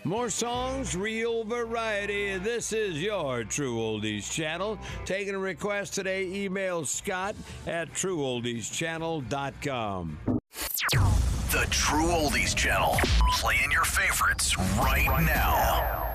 More songs, real variety. This is your True Oldies channel. Taking a request today, email Scott at trueoldieschannel.com. The True Oldies channel. Playing your favorites right now.